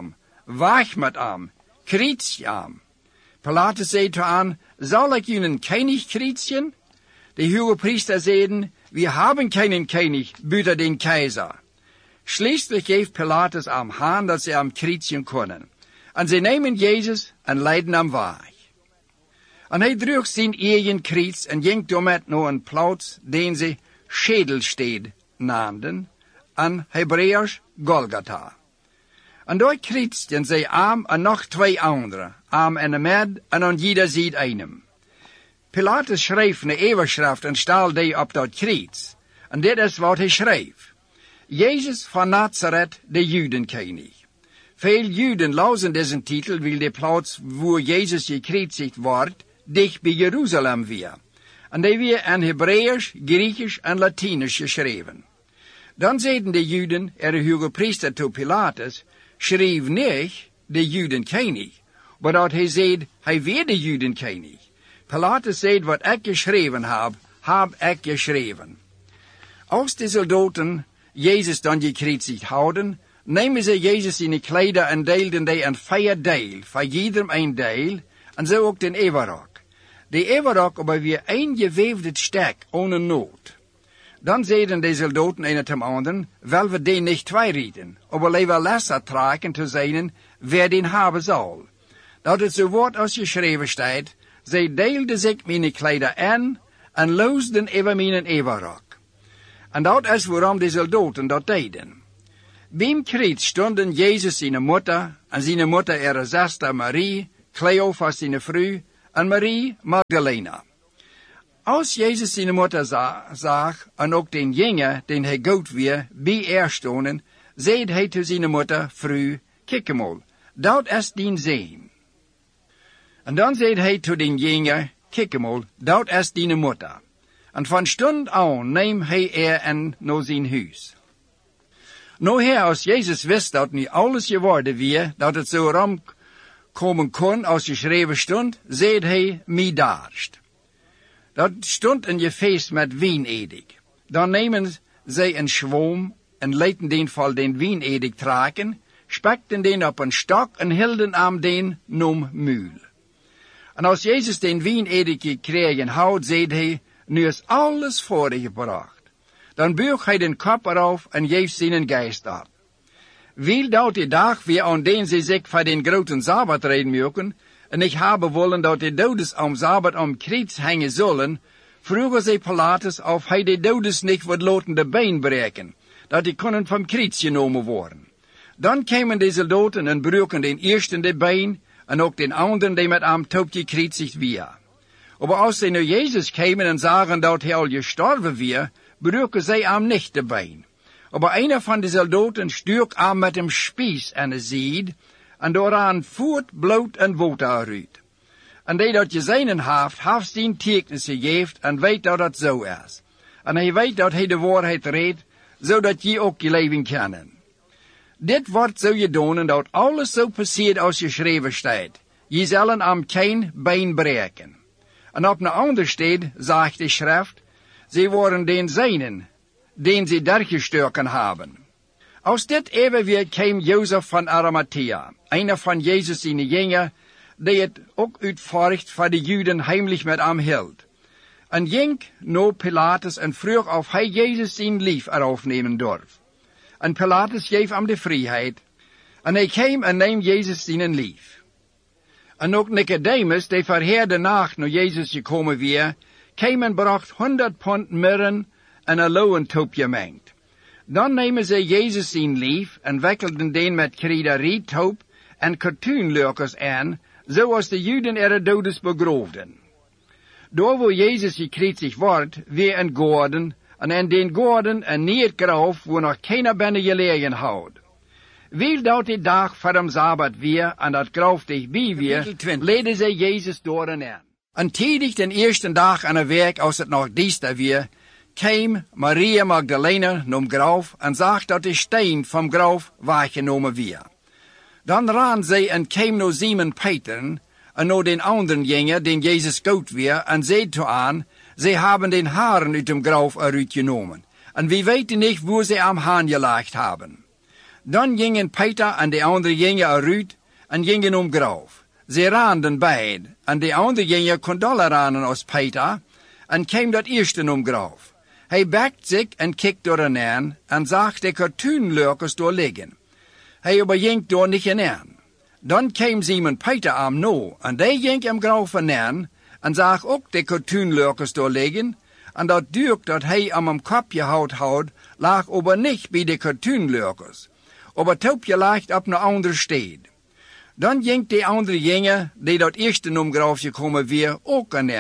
met hem, kriets hem. Pilatus zei te hen, zal ik jullie koning krietsen? De hoge priester zeiden, wir haben keinen König, buiten den keizer. Schließlich geeft Pilatus am aan dat ze hem krietsen kunnen. En ze nemen Jezus en leiden hem weg. En hij droeg zijn eigen kriets en ging daarmee naar een plaats den ze Schädelsteed naamden, en Hebreeuws Golgotha. En daar krietsten zij hem en nog 2 anderen, hem in de midden en aan jeder zijde einem. Pilatus schreef een overschrift en stal die op dat kriets. En dit is wat hij schreef. Jezus van Nazareth, de Judenkoning. Veel Juden lazen deze titel, wil de plaats waar Jezus gekreuzigd wordt, dicht bij Jeruzalem weer. En die weer in Hebreeuws, Griechisch en Latinisch geschreven. Dan zeiden de Juden, de hoge priester tot Pilatus, schreef niet de Judenkoning, maar dat hij zei, hij weer de Judenkoning. Pilatus zei, wat ik geschreven heb ik geschreven. Als de soldaten Jezus dan gekreuzigd houden, nemen ze Jezus in de kleider en deelden die in 4 deel, voor iedereen een deel, en zo ook den everok. De everok aber weer een geweefd stek, ohne nood. Dan zeiden de soldaten een ten anderen, wel we den niet 2 rieten, aber liever lesser tragen te zijn, wer den hebben zal. Dat het zo wordt als geschreven staat, zij deelden zich mijn kleider aan en loosden over mijn everok. En dat is waarom de soldaten dat deden. Beim kruis stonden Jezus zijn moeder en zijn moeder ihre zuster Marie, Cleophas zijn vrouw en Marie Magdalena. Als Jezus zijn moeder zag en ook den jongen den hij goud weer bij stonden, zei hij tot zijn moeder, vrouw, kijk eenmaal, dat is dien zoon. En dan zei hij tot den jongen, kijk eenmaal, dat is dien moeder. En van stund aan neem hij en naar zijn huis. Nou als Jezus wist dat nu alles geworden weer, dat het zo ram komen kon als geschreven stond, zei hij, mij daarst. Dat stond in je feest met wijnedig. Dan nemen zij een schwam en lieten den van den wijnedig traken, spekten den op een stok en hielden aan den nom muul. En als Jezus den wijnedig gekregen had, zei hij, nu is alles voorgebracht. Dan buig hij den kop eraf en geeft zijn geest op. Wil dat die dag weer aan den ze zich voor den groten Sabbat reden mogen, en ik habe wollen dat de dodes am Sabbat am Kreuz hangen zullen, vroegen zij Pilatus of hij de dodes niet wat laten de been breken, dat die kunnen vom Kreuz genomen worden. Dan kwamen de soldaten en broken den eersten de been, en ook den anderen die met am Tod gekreuzigd weer. Maar als zij naar Jezus kwamen en zagen dat hij al gestorven weer, broken zij am niet de been. Maar einer van de soldaten stuk am met een spies en een zied, en dooraan voert bloed en water uit. En die dat gezien heeft zijn tekenissen gegeven en weet dat het zo is. En hij weet dat hij de waarheid redt, zodat je ook je leven kennen. Dit wordt zo gedaan dat alles zo passiert als geschreven staat. Je zullen am geen been breken. En op een ander staat, zegt de schrift, ze worden den zijnen, den ze dergestoken hebben. Als dit even weer kwam Jozef van Arimathea, einer van Jezus zijn jongen, die het ook uitvoert voor de Juden heimlich met hem hield. En ging naar Pilatus en vroeg of hij Jezus zijn lief erop nemen durf. En Pilatus geef hem de vrijheid. En hij kwam en neem Jezus zijn lief. En ook Nicodemus, die verheerde nacht naar Jezus gekomen weer, kwam en bracht 100 pond mirren en een loewentoopje mengt. Dan nemen zij Jezus zijn lief en wekkelden den met krederietoop en katoenlurkers aan, zoals de Juden er dodes begroofden. Door waar Jezus gekreuzigd wordt, weer een gordel, en in den gordel een niet graf, waar nog keiner binnen gelegen houdt. Wil dat die dag voor de Sabbat weer, en dat graf dichtbij weer, leidden zij Jezus door en aan. En tijdens den eerste dag aan de week, als het nog diester weer, kwam Maria Magdalena naar graf en zag dat de steen vom graf weggenomen weer. Dan ran zij en kwam naar Simon Peter en naar den anderen jongen, den Jezus goud weer, en zei toe aan, zij hebben den haren uit dem graf eruit genomen, en we weten niet waar zij am haan gelegd hebben. Dan gingen Peter en de andere jongen eruit en gingen graf. Zij raanden beid, en de andere jongen kon doller ranen als Peter, en kwam dat eerste graf. Hij bekt zich en kijkt door een aan, en zag de katoenlurkers door liggen. Hij ging door niet aan. Dan kwam Simon Peter am no, en die ging hem graf aan, en zag ook de katoenlurkers door liggen, en dat duurt dat hij am kop gehouden had, lag aber niet bij de katoenlurkers. Aber toopje lag op een andere steed. Dan ging de andere jongen, die dat eerste graf gekomen weer, ook aan,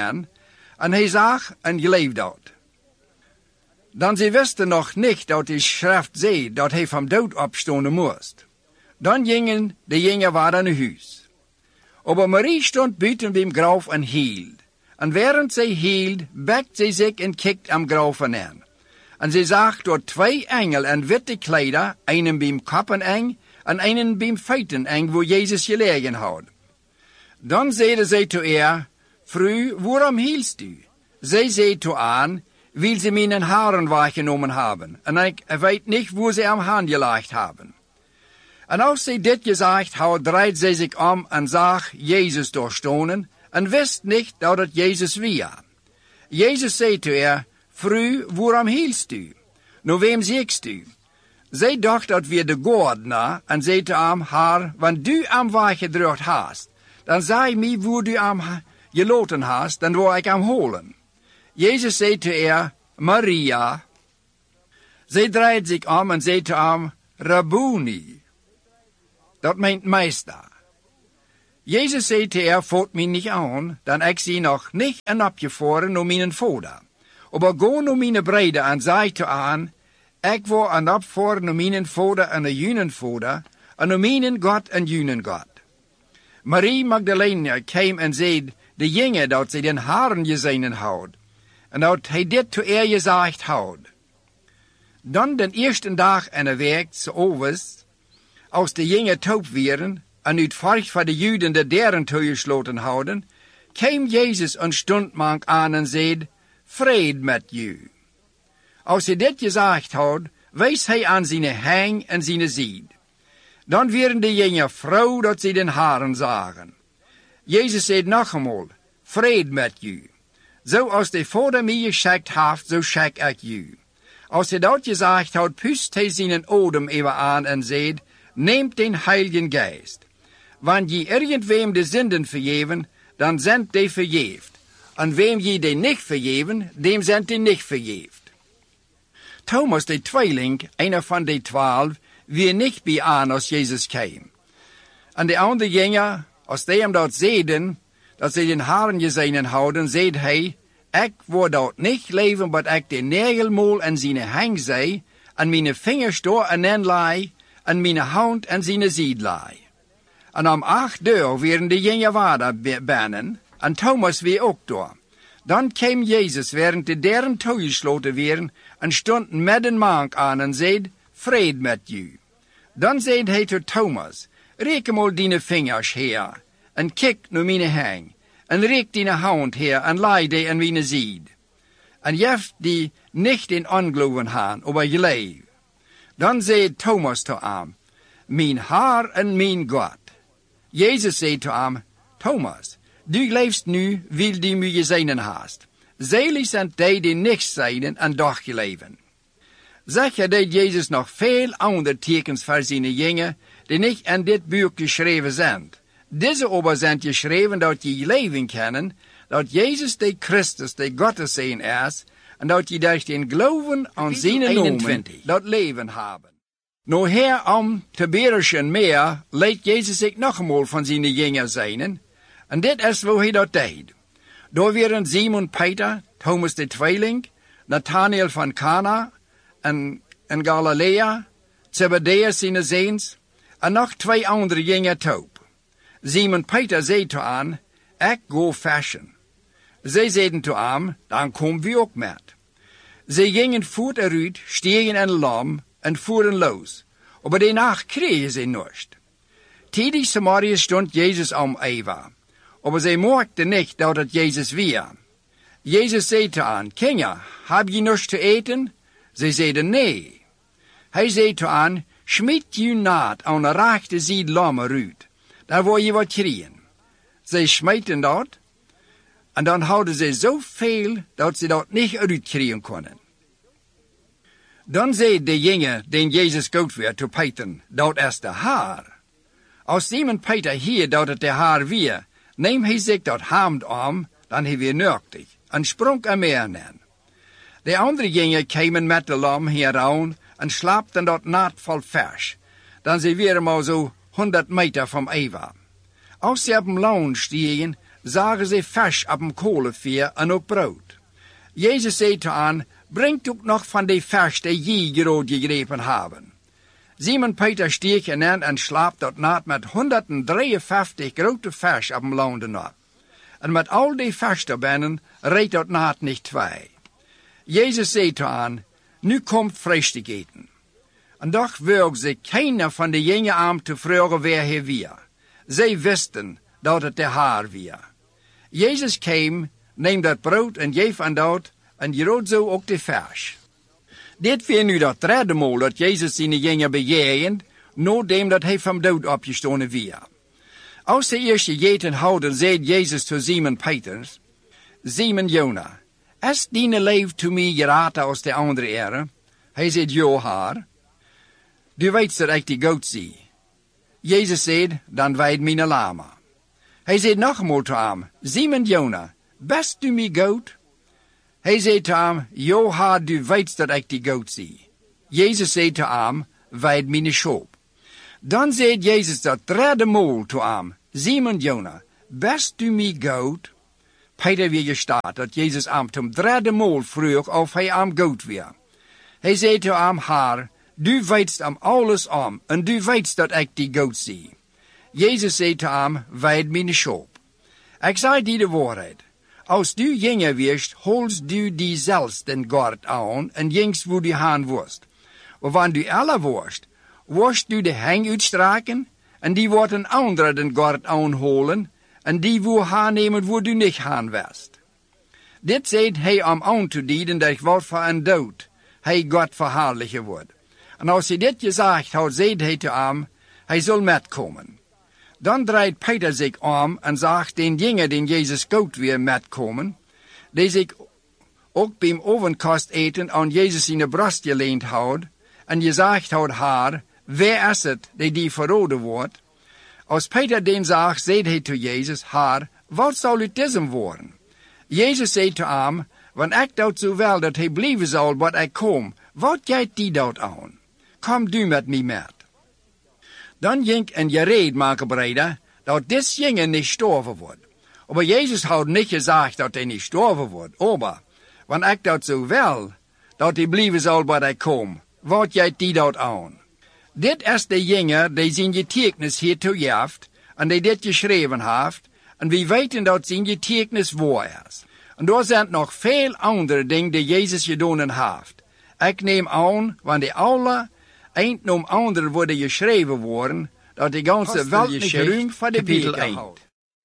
en hij zag en geleefd dat. Dan ze wisten nog niet dat de schrift zei dat hij van dood opstonden moest. Dan gingen de jongen weer naar huis. Aber Marie stond buiten bij hem graf en hield. En während zij hield, bekt zij zich en kijkt am graf aan. En ze zag door 2 engel en witte kleider, einen bij hem koppeneng en einen bij hem feiteneng, waar Jezus gelegen had. Dan zeide zij toe haar, vrouw, waarom hielst u? Zij zei toe aan, wil ze mijn haren weggenomen hebben, en ik weet niet waar ze am haan gelegd hebben. En als zij dit gezegd had, draait zij zich om en zag Jezus doorstonen, en wist niet dat het Jezus was. Jezus zei toe haar, vrouw, waarom hielst u? Nou wem ziekst u? Zij dacht dat we de goordenaar, en zei te hem, haar, want du am weggedrukt hast, dan zei mij waar du am gelaten hast, dan wou ik am holen. Jezus zei te haar, Maria. Zij draait zich om en zei te hem, Rabboni. Dat meint meester. Jezus zei te haar, voort mij niet aan, dan ik zie nog niet en opgevaren naar mijn vader. Maar go naar mijn breder en zei te aan, ik wil en opvaren naar mijn vader en naar junen vader, en naar mijn God en junen God. Marie Magdalena kwam en zei, de jongen dat zij den Herren gezien houdt, en dat hij dit te eer gezegd houdt. Dan den eerste dag in de week, s'overs, als de jongen taub waren, en uit furcht voor de Juden de deuren toegesloten houden, kwam Jezus een stundmank aan en zei, vrede met u. Als hij dit gezegd had, wees hij aan zijn hang en zijn zijd. Dan waren de jongen vrouw dat ze den Herren zagen. Jezus zei nog eenmaal, vrede met u. Zoals de Vader mij geschikt heeft, zo schik ik u. Als hij dat gezegd had, pust hij zijn odem even aan en zei, neemt den Heiligen Geest. Want je irgendwem de zinden vergeven, dan zijn die vergeefd. En wem je die niet vergeven, dem zijn die niet vergeefd. Thomas, de tweeling, einer van de 12, weer niet bij aan als Jezus kwam. En de andere jongen, als die hem dat zeiden, dat ze den Herren gezien houden, zei hij, ik wil dat niet leven, maar ik de negelmoel en zijn hang zei, en mijn vingers door en en lei, en mijn hand en zijn zijd lei. En om 8 uur werden de jongen wader binnen, en Thomas weer ook door. Dan kwam Jezus, während de deuren toegesloten werden, en stond met een mank aan en zei, vrede met u. Dan zei hij tot Thomas, reik mal dine vingers her, en kijk naar mijn hang, en reik dine hand her, en lei die aan mijn zijd. En jeft die niet in ongeloven haan, maar geloof. Dan zei Thomas tot hem, mijn Heer en mijn God. Jezus zei tot hem, Thomas, du leefst nu, wil die mij gezien haast. Zelig zijn die niet zeiden en doch geleven. Zeker deed Jezus nog veel andere tekens voor zijn jongen, die niet in dit boek geschreven zijn. Deze aber zijn geschreven dat je leven kennen, dat Jezus de Christus, de Gottes zijn is, en dat je durch den geloven aan zijn nomen dat leven hebben. Nou her om te berischen meer, leidt Jezus zich nog eenmaal van zijn jongen zijn, en dit is hoe hij dat deed. Daar waren Simon Peter, Thomas de tweeling, Nathanael van Cana, en Galilea, Zebedeus zijn zoons, en nog 2 andere jongen taub. Simon Peter zei te aan, ik go fischen. Zij zeiden te hem, dan komen we ook met. Zij gingen voort eruit, stegen in lam en voeren los. Maar daarna kregen ze niets. Tijdens Samaria stond Jezus om Eva. Maar zij merkten niet dat het Jezus was. Jezus zei te hen, Kinder, heb je niets te eten? Zij zeiden nee. Hij zei te hen, schmied je naad aan de rechte zijde lammen uit. Dan wil je wat krijgen. Zij smeten dat. En dan hadden ze zoveel dat ze dat niet uitkrijgen konden. Dan zei de jongen, den Jezus goed werd, te Peter, dat is de Heer. Als Simon Peter hier dat het de Heer weer, neem hij zich dat hemd om, dan hij weer nuchtig, en sprong er meer in. De andere jongen kwamen met de lam hieraan en slaapten dat naad vol vers. Dan ze weer maar zo 100 meter van Eva. Als ze op een loon stiegen, zagen ze vers op een kolenvuur en ook brood. Jezus zei te hen, brengt ook nog van die vers die je groot gegrepen hebben. Simon Peter steeg in en slaapt dat naad met 153 grote vers op een loon ernaar. En met al die vers erbinnen reed dat naad niet 2. Jezus zei te hen, nu komt vlees te eten. En doch wilde ze keiner van de jongen aan te vragen wie hij was. Zij wisten dat het de Heer was. Jezus kwam, neem dat brood en geef aan dat, en je rood zo ook de vers. Dit was nu dat 3e maal dat Jezus zijn jongen bejegend, nadat dat hij van dood opgestaan was. Als ze eerst gegeten hadden, zei Jezus tot Simon Peter, Simon Jona, is die leven to mij geraten als de andere eren? Hij zei, ja, Heer. Du weet dat ik die goot zie. Jezus zei, dan weet mijn lama. Hij zei nog eenmaal te hem, Simon Jona, best du mij goot? Hij zei te hem, ja, Heer, du weet dat ik die goot zie. Jezus zei te hem, weid mijn schoop. Dan zei Jezus dat derde maal te hem, Simon Jona, best u mij goud? Peter weer gestaat dat Jezus hem ten derde maal vroeg of hij hem goud weer. Hij zei te hem, Heer, du weidst hem alles om, en du weidst dat ik die goud zie. Jezus zei te hem, weid mijn schoop. Ik zei die de waarheid. Als du jinger wirst, holst du die zelfs den gord aan, en jingst wo du haan worst. Maar wanneer du alle worst, worst du de heng uitstraken, en die wordt een andere den gord aanholen, en die wo haan nemen wo du niet haan west. Dit zei hij om aan te dienen dat ik word voor een dood, hij God verhaarlijken wordt. En als hij dit gezegd had, zei hij te hem, hij zal metkomen. Dan draait Peter zich om en zegt den jinger den Jezus goud weer metkomen, die zich ook beim ovenkost eten aan Jezus in de borst geleend houdt, en gezegd houdt haar, wer is het die verroden wordt? Als Peter den zegt, zei hij te Jezus, Haar, wat zal het diesem worden? Jezus zei te hem, want ik doet zo wel dat hij blijven zal wat ik kom, wat jij die doet aan? Kom du met mij met. Dan ging en gereed maken breder, dat dit jinger niet sterven wordt. Maar Jezus had niet gezegd dat hij niet sterven wordt, maar, want ik doet zo wel, dat hij blijven zal wat ik kom, wat jij die doet aan? Dit is de jinger die zijn getuigenis hiertoe heeft, en die dit geschreven heeft, en we weten dat zijn getuigenis waar is. En er zijn nog veel andere dingen die Jezus gedaan heeft. Ik neem aan, want die alle eind om andere worden geschreven worden, dat de ganze welt niet geruimd voor de beker houdt.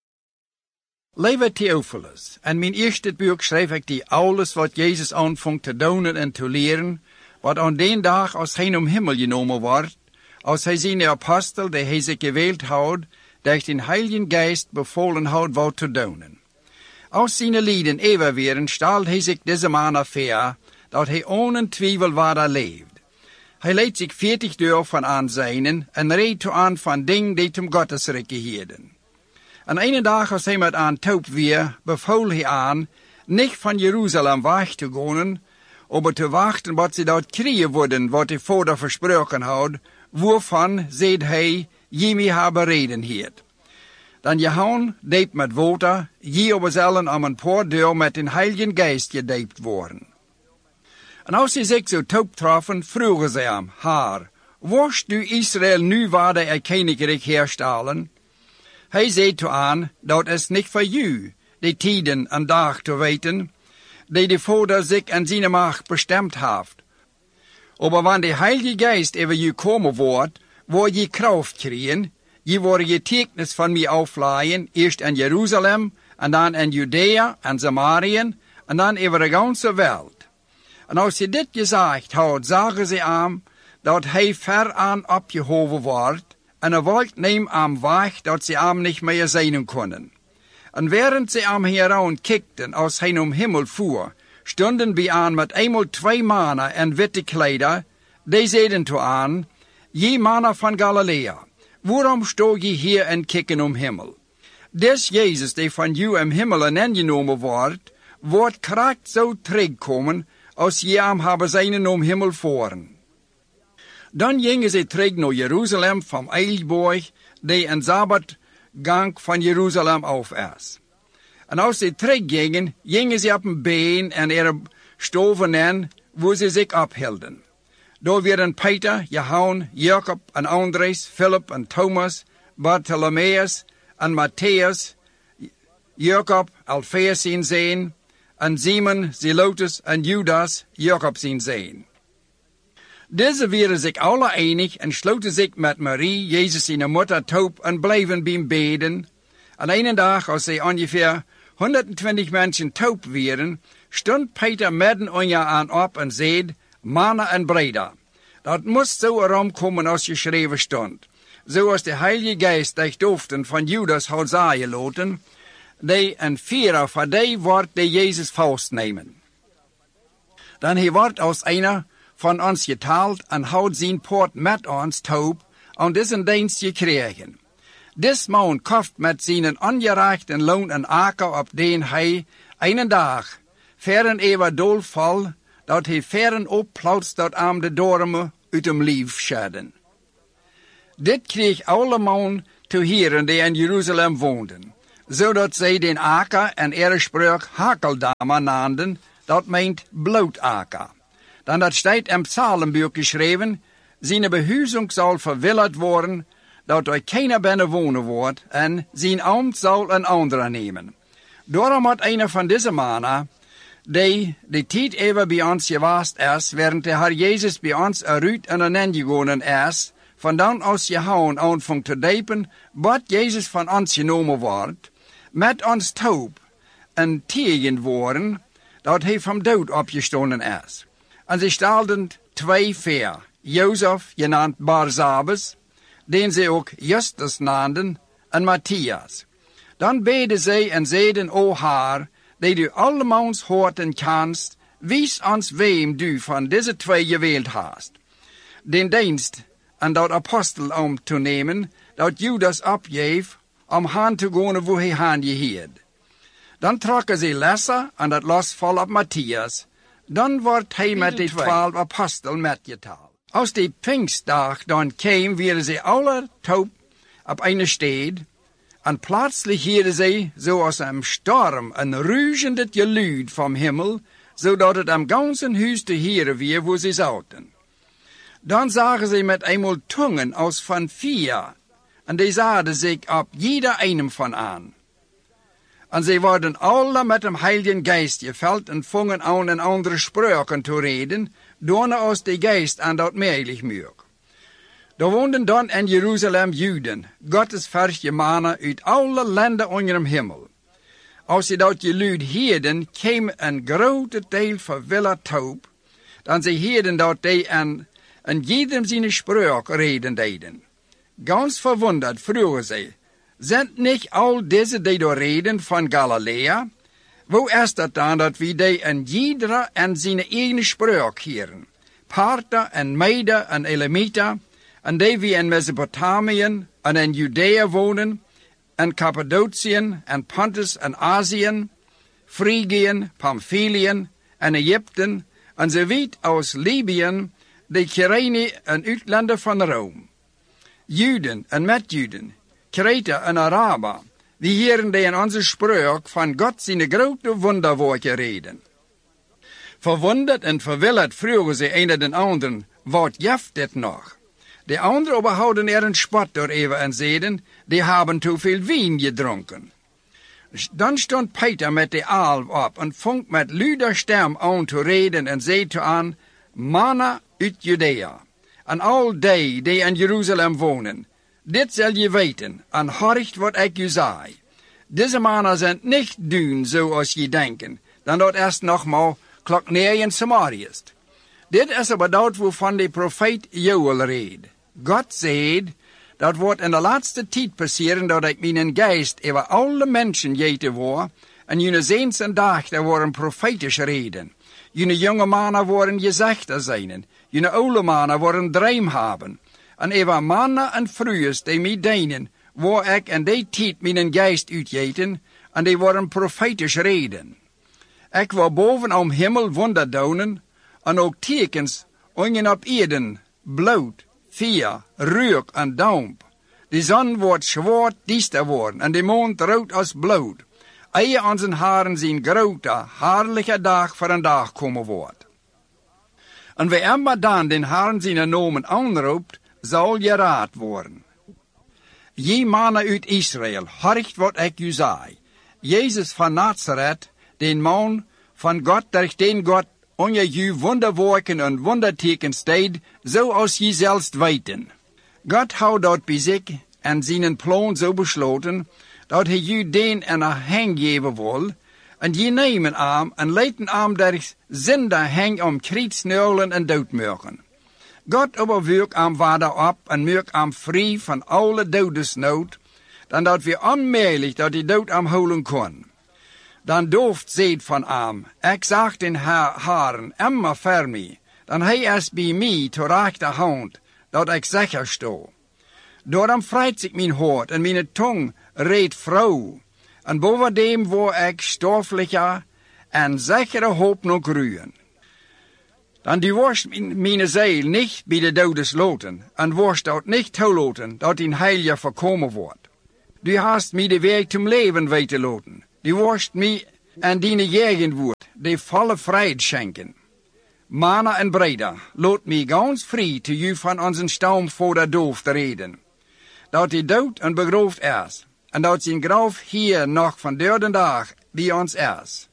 Lieve Theophilus, in mijn eerste boek schreef ik die alles wat Jezus aanvangt te doen en te leren, wat aan den dag als hij om himmel genomen wordt, als hij zijn apostel, die hij zich gewählt houdt, durch den Heiligen Geist bevolen houdt wat te doen. Als zijn lieden eeuwig wären, stelt hij zich deze man voor, dat hij ohne twijfel waar leeft. Hij leidt zich 40 jaar van aanzijnen en reed toe aan van dingen die zum Gottesrijk gehielden. En een dag als hij met aan taub weer, bevoel hij aan, niet van Jeruzalem weg te gaan, maar te wachten wat ze dat krijgen worden, wat hij voordat versproken had, waarvan, zei hij, je mij hebben reden hield. Dan Johan deed met water, je aber zullen om een paar deur met den Heiligen Geist gedoopt worden. En als ze zich zo taub troffen, vroegen ze hem, Haar, worst du Israël nu waarde er koninkrijk herstellen? Hij zei toe aan, dat is niet voor u, die tijden en dag te weten, die de Vader zich en zijn macht bestemd heeft. Aber wanneer de Heilige Geist over je komen wordt, word je kracht krijgen, je wordt getuigenis van mij afleiden, eerst in Jeruzalem, en dan in Judea en Samaria, en dan over de ganze wereld. En als hij dit gezegd had, zagen ze hem, dat hij ver aan opgehoven wordt, en een wolk neemt hem weg, dat ze hem niet meer zien konden. En während ze hem hieraan kijkten, als hij om himmel voer, stonden bij aan met eenmaal 2 mannen in witte kleider, die zeiden toe aan, je mannen van Galilea, waarom sto je hier en kijken om himmel? Des Jezus, die van jou om himmel ingenomen wordt kracht zo terugkomen, als je hem hebben zijn om himmel voeren. Dan gingen ze terug naar Jeruzalem van Eilborg, die een Sabbatgang van Jeruzalem af is. En als ze teruggingen, gingen ze op een been en er stoven in, waar ze zich ophielden. Daar werden Peter, Johan, Jacob en Andres, Philip en Thomas, Bartholomeus en Matthäus, Jacob, Alphaeus zien zijn, en Simon, Zelotes en Judas, Jacob zien zijn. Deze waren zich alle enig en sloten zich met Marie, Jezus zijn moeder, taub en bleven bij hem beden. En een dag, als ze ongeveer 120 mensen taub waren, stond Peter midden onder aan op en zei, mannen en breder, dat moest zo erom komen als geschreven stond. Zoals de Heilige Geest durch Doften van Judas had zeggen laten, die een vierer voor die wordt die Jezus vastnemen. Dan hij wordt als einer van ons getaald en houdt zijn poort met ons taub en deze dienst gekregen. Dis man kocht met zijn ongerechten loon en aker op den hij een dag, ver en eeuwig dolvol, dat hij veren opplautst dat aan de dormen uit hem lief schaden. Dit kreeg alle mannen te horen die in Jeruzalem woonden, zodat zij den aker en erespreuk Hakeldama naamden, dat meent bloedaker. Dan dat staat in Psalmboek geschreven, zijn behuizing zal verwilderd worden, dat er keiner binnen wonen wordt, en zijn ambt zal een andere nemen. Daarom had een van deze mannen, die de tijd even bij ons geweest is, während de Heer Jezus bij ons eruit en een ingegonen is, vandaan aus gehouden aanvangt te diepen, wat Jezus van ons genomen wordt, met ons taub en tegen worden, dat hij van dood opgestonden is. En ze stelden 2 veer, Jozef, genaamd Barsabas, den ze ook Justus naamden, en Matthias. Dan beden zij en zeiden, o Heer, die du allemans hoort en kanst, wijs ons wem du van deze 2 gewild hast. Den dienst en dat apostel om te nemen, dat Judas opgeef, om haan te gaan waar hij haan geheerd. Dan trokken ze lessen en dat los vol op Matthias. Dan wordt hij met de 12 apostel metgetaald. Als die Pfingstdag dan kwam, werden ze alle taub op een stad, en plötzlich hoorden ze, zoals een storm, een ruischend geluid van hemel, zodat het am ganzen huis te horen weer waar ze zaten. Dan zagen ze met eenmaal tongen als van vuur, en die zaden zich op jeder einem van aan. En ze worden alle met dem Heiligen Geist gevuld en vongen aan een andere spreuken te reden, door als de Geist aan dat mogelijk maakt. Er woonden dan in Jeruzalem Juden, Gottes verse mannen uit alle landen onder hem hemel. Als ze dat geluid hoorden, kwam een grote deel verwilderd taub, dan ze hoorden dat die en jedem zijn spreuk reden deden. Ganz verwunderd vroegen ze, zijn niet al deze die door reden van Galilea? Wo is dat dan dat we die en iedere en zijn eigen spreuk horen? Parther en Mede en Elamita, en die wie in Mesopotamië en in Judea wonen, en Cappadociën en Pontus en Azië, Phrygiën, Pamphyliën en Egypten, en ze weet aus Libië, de Kyrene en uitlander van Rome. Juden en met Juden, Kreta en Araber, die heren die in onze spreuk van God zijn grote wonderwerken reden. Verwunderd en verwilderd vroegen ze een den anderen, wat jeft dit nog? De anderen behouden er een spot door even en zeiden, die hebben te veel wien gedronken. Dan stond Peter met de alf op en vond met luider stem aan te reden en zei te aan, mannen uit Judea, en al die in Jeruzalem wonen, dit zal je weten, en hoort wat ik u zei. Deze mannen zijn niet doen zoals je denken, dan dat is nogmaals klok neer in Samaria. Dit is aber dat waarvan de profeet Joel reed. God zei, dat wordt in de laatste tijd passeren, dat ik mijn geest over alle mensen geten word, en jullie zeens en dag, daar worden profetisch reden. Jullie jonge mannen worden gezichter zijn, jullie oude mannen worden dream hebben. En over mannen en vrouwen die mij dienen, waar ik in die tijd mijn geest uitgeten, en die worden profetisch reden. Ik wil bovenom hemel wonderdonen, en ook tekens ongen op eden, bloed, vuur, reuk en damp. De zon wordt zwart diester worden, en de mond rood als bloed. Eer onze haren zijn grote, haarlijke dag voor een dag komen wordt. En wie immer dan den haren zijn nomen aanroept, zal geraad worden. Je mannen uit Israël, hoort wat ik u zei. Jezus van Nazareth, den man van God, durch den God onder je wonderwerken en wondertekens deed, zoals je zelfs weten. God houdt dat bij zich en zijn plan zo besloten, dat hij je den en een hang geven wil, en je nemen aan en leiden aan durch zinder hang om krietsneulen en doodmurken. God overwerkt aan wader op en maakt aan vrij van alle dodesnood, dan dat we onmogelijk dat die dood aan houden kon. Dan dooft zeed van aan, ik zag den haren immer voor mij, dan hij is bij mij te rechterhand, dat ik zeker sto. Daarom vreit zich mijn hart en mijn tong reed vrouw, en bovendien word ik stoffelijker en zekere hoop nog groeien. Dan du worst meine Seele nicht bij de doodes loten, en worst dat nicht toelaten, dat in heilige voorkomen wordt. Du hast mij de weg zum leven weten loten. Du worst mij en dine Gegenwoord, de volle vrijheid schenken. Mana en Breda, laat mij ganz vrij te u van onze stam voor de doof te reden. Dat hij dood en begroofd is, en dat zijn graf hier nog van derde dag bij ons is.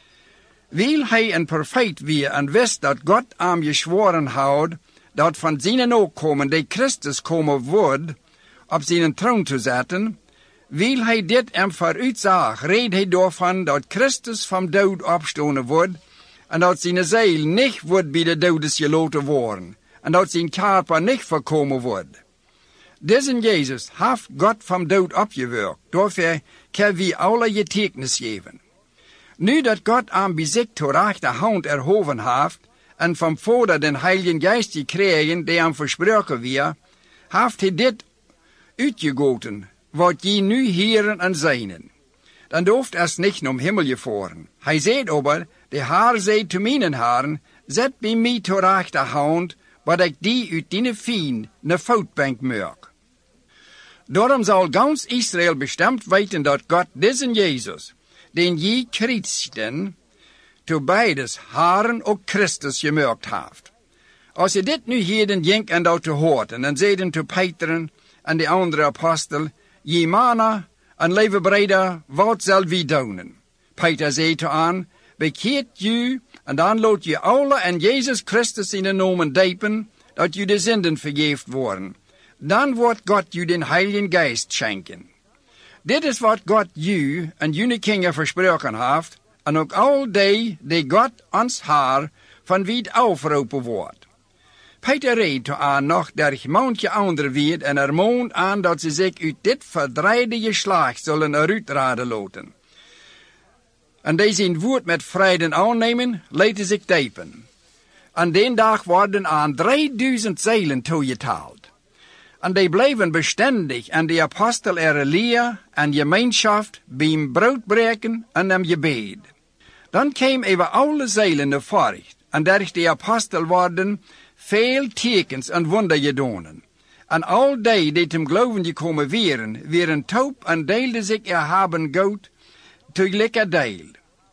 Wil hij een profeet weer en wist dat God aan gezworen houdt, dat van zijn opkomen de Christus komen wordt, op zijn troon te zetten, wil hij dit hem vooruitzag, reed hij daarvan dat Christus van dood opstonen wordt, en dat zijn ziel niet wordt bij de doodes gelaten worden, en dat zijn körper niet voorkomen wordt. Deze Jezus heeft God van dood opgewerkt, daarvoor kan we alle getuigenis geven. Nu dat God aan bij zich tot rechterhand erhoven heeft, en van Vader den Heiligen Geist gekregen, die hem versproken weer, heeft hij dit uitgegoten, wat je nu heren en zijnen. Dan dooft es niet om hemel gevoeren. Hij zei aber, de Heer zei te mijn heren, zet bij mij tot rechterhand, wat ik die uit die vien ne voetbank maak. Daarom zal ganz Israël bestemd weten dat God deze Jezus, den je Christen, to beides Haren ook Christus gemaakt heeft. Als je dit nu heden jenk en dat te hoort, en dan zeiden te Peter en de andere apostel, je mana en leven breda, wat zal wie doen? Peter zei te aan, bekeert je, en dan laat je alle en Jezus Christus in de nomen diepen, dat je de zinden vergeeft worden. Dan wordt God je den Heiligen Geist schenken. Dit is wat God je en jullie kinderen versproken heeft, en ook al die God ons haar van wie het afroepen wordt. Peter reed aan nog der maandje ouder werd en er moond aan dat ze zich uit dit verdreide geslacht zullen eruitraden laten. En die zijn woord met vrijden aannemen, lieten zich diepen. Aan die dag worden aan 3000 zeilen toegetaald. En die bleven bestendig en de apostel leer en gemeenschap beim broodbreken en hem gebed. Dan kwam over alle zeilen de voort, en durch de apostel worden veel tekens en wonder gedaan. En al die hem geloven gekomen wären taub en deelden zich erhaben goud tegelijker deel.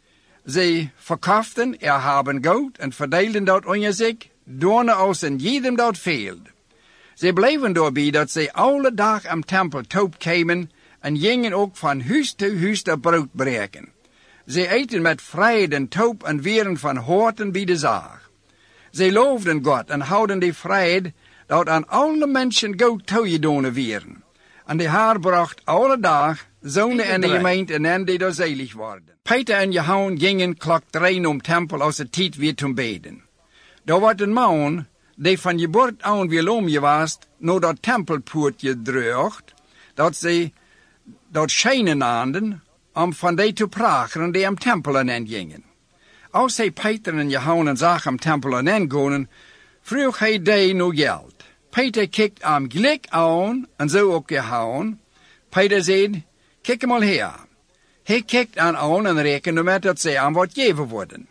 Zij verkauften erhaben goud en verdeelden dat onder zich, doorne als en jedem dat veelde. Zij bleven daarbij dat zij alle dag am tempel taub kwamen en gingen ook van huis te huis dat brood breken. Zij eten met vrijheid en taub en wären van horten bij de zaag. Zij loofden God en houden de vrijheid dat aan alle mensen goed toegedaan wären. En de Heer bracht alle dag zonen en de gemeente en die daar zelig worden. Peter en Johannes gingen klok 3 om tempel als het tijd weer te beden. Daar wordt een man die van geboorte aan weer omgewaast, naar dat tempelpoortje dreigt, dat ze dat schijnen aanden, om van die te pragen die am tempelen en gingen. Als hij Peter en Johannes zag am tempelen en gaan, vroeg hij die nog geld. Peter kijkt am gelijk aan, en zo ook Johannes. Peter zei, kijk mal her. Hij kijkt aan en rekende met dat zij aan wat geven worden.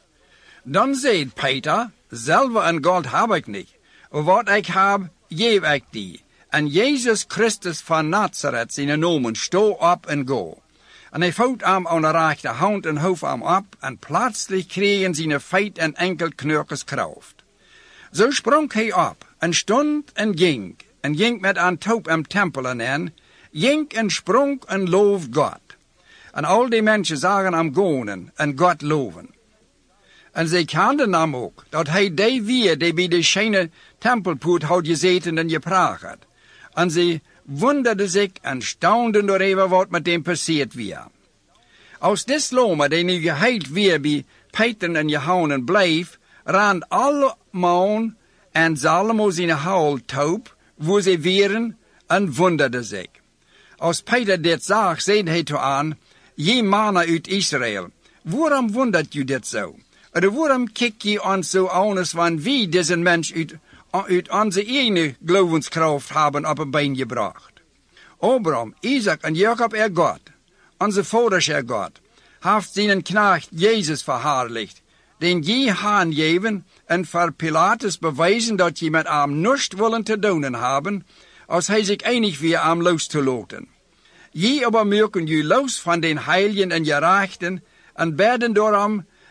Dan zei Peter, Zilver en gold heb ik niet. Wat ik heb, geef ik die. En Jezus Christus van Nazareth zijn nomen, sto op en go. En hij vouwt hem aan de rechterhand en hoofd hem op, en plötzlich kregen zijn feit en enkel knurkes kracht. Zo sprong hij op, en stond en ging met een taub am tempelen en, ging en sprong en looft God. En al die mensen zagen hem gaan en God loven. En zij kenden hem ook, dat hij die weer die bij de schijne tempelpoort had gezeten en gepraat. En zij wonderden zich en staunden door even wat met hem passiert weer. Als dit lomer die nu geheild weer bij Peter en Johannes bleef, ran alle man en Salomo zijn huil taub, wo zij wären, en wonderden zich. Als Peter dit zag, zei hij toe aan, je mannen uit Israël, waarom wondert u dit zo? Oder waarom kijk je ons zo anders van wie deze mens uit onze eigen geloofskracht hebben op een been gebracht? Abraham, Isaac en Jacob God, onze vaders God, heeft zijn knecht Jezus verherrlicht, den je aangeven en voor Pilatus bewijzen dat je met hem niets willen te doen hebben, als hij zich einig weer hem los te laten. Je aber mögen je los van den Heiligen en Gerechten en bidden door hem